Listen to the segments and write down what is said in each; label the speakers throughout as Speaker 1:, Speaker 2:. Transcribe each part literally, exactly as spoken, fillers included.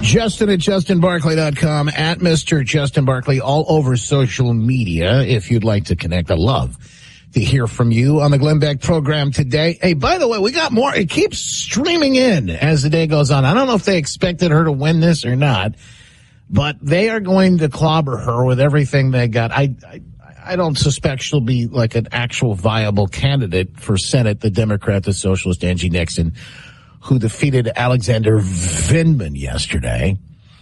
Speaker 1: Justin at Justin Barkley dot com, at Mister Justin Barkley, all over social media if you'd like to connect. I love to hear from you on the Glenn Beck program today. Hey, by the way, we got more. It keeps streaming in as the day goes on. I don't know if they expected her to win this or not, but they are going to clobber her with everything they got. I, I, I don't suspect she'll be like an actual viable candidate for Senate, the Democrat, the socialist Angie Nixon, who defeated Alexander Vindman yesterday.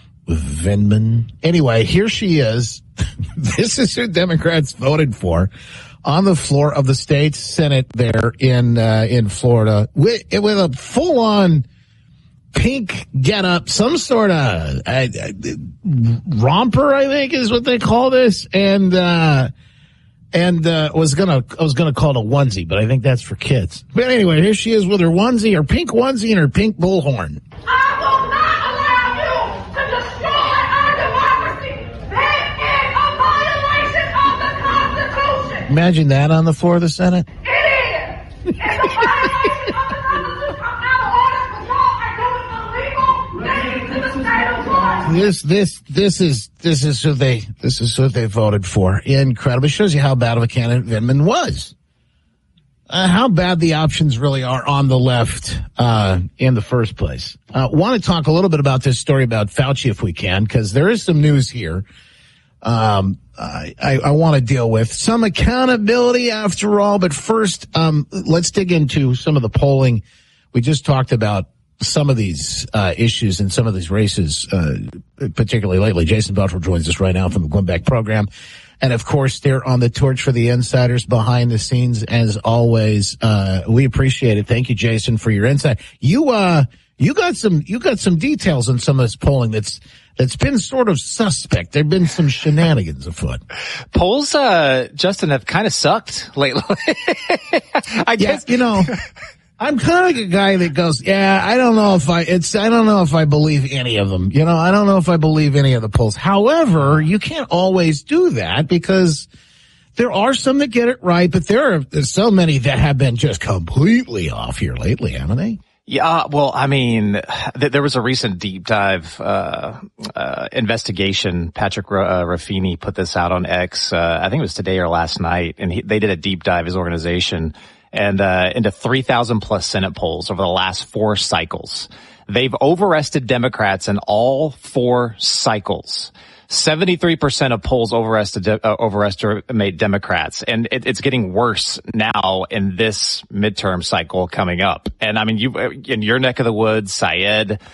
Speaker 1: Vindman. Anyway, here she is. This is who Democrats voted for on the floor of the state Senate there in uh, in Florida with, with a full-on pink getup, some sort of uh, uh, romper, I think is what they call this, and uh and uh was gonna I was gonna call it a onesie, but I think that's for kids. But anyway, here she is with her onesie, her pink onesie, and her pink bullhorn.
Speaker 2: I will not allow you to destroy our democracy. That is a violation of the Constitution.
Speaker 1: Imagine that on the floor of the Senate.
Speaker 2: It is. It's a violation of the Constitution. I'm out of order with law and doing illegal things to the state of Florida.
Speaker 1: This, this, this is, this is who they, this is who they voted for. Incredible. It shows you how bad of a candidate Vindman was. Uh, how bad the options really are on the left, uh, in the first place. Uh, want to talk a little bit about this story about Fauci if we can, because there is some news here. Um, I, I, I want to deal with some accountability after all, but first, um, let's dig into some of the polling. We just talked about some of these uh issues and some of these races, uh particularly lately. Jason Buttrill joins us right now from the Glenn Beck program. And of course, they're on the torch for the insiders behind the scenes as always. Uh we appreciate it. Thank you, Jason, for your insight. You uh you got some you got some details on some of this polling that's that's been sort of suspect. There've been some shenanigans afoot.
Speaker 3: Polls, uh Justin, have kind of sucked lately. I guess
Speaker 1: yeah, you know I'm kind of a guy that goes, yeah, I don't know if I, it's, I don't know if I believe any of them. You know, I don't know if I believe any of the polls. However, you can't always do that because there are some that get it right, but there are there's so many that have been just completely off here lately, haven't they?
Speaker 3: Yeah, well, I mean, th- there was a recent deep dive uh, uh investigation. Patrick uh, Ruffini put this out on X. Uh, I think it was today or last night, and he, they did a deep dive, his organization, and uh into three thousand plus Senate polls over the last four cycles. They've overestimated Democrats in all four cycles. seventy-three percent of polls overestimate, uh, overestimate Democrats, and it, it's getting worse now in this midterm cycle coming up. And I mean, you in your neck of the woods, Syed,